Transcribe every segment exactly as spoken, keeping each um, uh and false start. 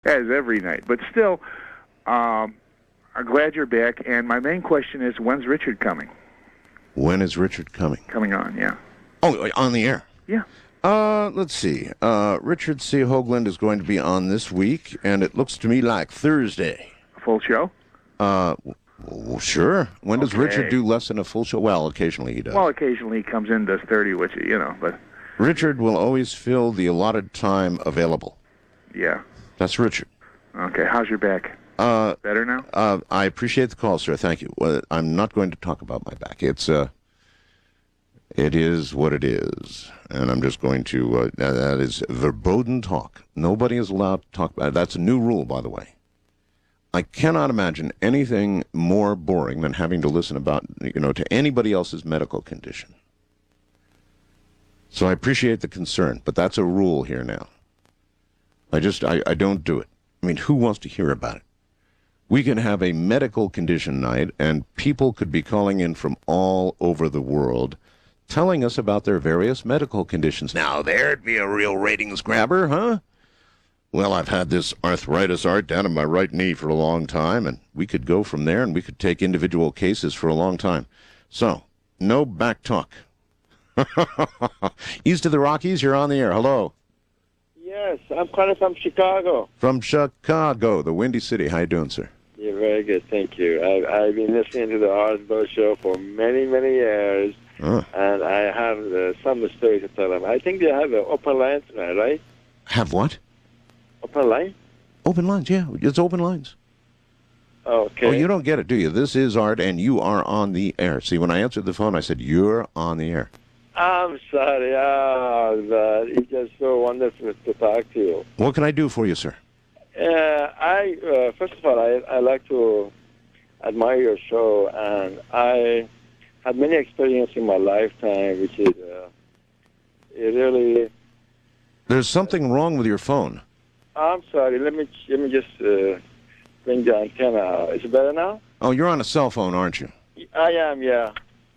as every night. But still, um, I'm glad you're back. And my main question is, when's Richard coming? When is Richard coming? Coming on, yeah. Oh, on the air? Yeah. Uh, let's see. Uh, Richard C. Hoagland is going to be on this week, and it looks to me like Thursday. A full show? Uh, well, sure. When does Okay. Richard do less than a full show? Well, occasionally he does. Well, occasionally he comes in, does thirty, which, you know, but... Richard will always fill the allotted time available. Yeah. That's Richard. Okay, how's your back? Uh, Better now? uh, I appreciate the call, sir. Thank you. Well, I'm not going to talk about my back. It's, uh... It is what it is, and I'm just going to, uh, that is verboten talk. Nobody is allowed to talk about it. That's a new rule, by the way. I cannot imagine anything more boring than having to listen about, you know, to anybody else's medical condition. So I appreciate the concern, but that's a rule here now. I just, I, I don't do it. I mean, who wants to hear about it? We can have a medical condition night, and people could be calling in from all over the world telling us about their various medical conditions. Now, there'd be a real ratings grabber, huh? Well, I've had this arthritis art down in my right knee for a long time, and we could go from there, and we could take individual cases for a long time. So, no back talk. East of the Rockies, you're on the air. Hello. Yes, I'm calling from Chicago. From Chicago, the Windy City. How you doing, sir? Yeah, very good, thank you. I've, I've been listening to the Art Bell Show for many, many years. Uh, And I have uh, some stories to tell them. I think they have an open line tonight, right? have what? Open line? Open lines, yeah. It's open lines. Okay. Oh, you don't get it, do you? This is Art, and you are on the air. See, when I answered the phone, I said, you're on the air. I'm sorry. Oh, but it's just so wonderful to talk to you. What can I do for you, sir? Uh, I uh, First of all, I, I like to admire your show, and I had many experiences in my lifetime, which is uh, it really... There's something wrong with your phone. I'm sorry. Let me let me just uh, bring the antenna out. Is it better now? Oh, you're on a cell phone, aren't you? I am, yeah.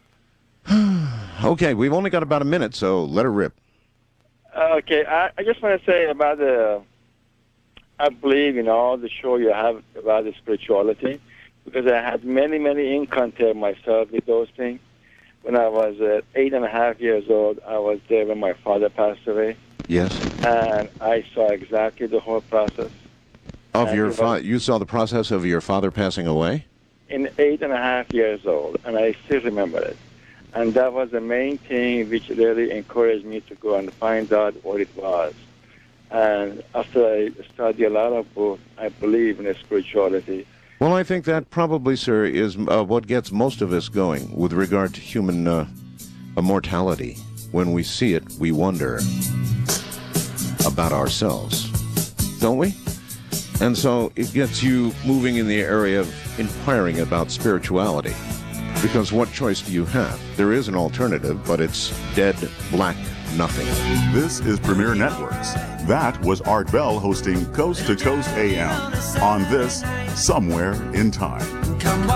Okay, we've only got about a minute, so let her rip. Okay, I, I just want to say about the... I believe in all the show you have about the spirituality, because I had many, many encounters myself with those things. When I was uh, eight and a half years old, I was there when my father passed away. Yes. And I saw exactly the whole process. Of And your it fa- was- you saw the process of your father passing away? In eight and a half years old, and I still remember it. And that was the main thing which really encouraged me to go and find out what it was. And after I studied a lot of books, I believe in spirituality. Well, I think that probably, sir, is uh, what gets most of us going with regard to human uh, immortality. When we see it, we wonder about ourselves, don't we? And so it gets you moving in the area of inquiring about spirituality. Because what choice do you have? There is an alternative, but it's dead, black, nothing. This is Premier Networks. That was Art Bell hosting Coast to Coast A M on this Somewhere in Time.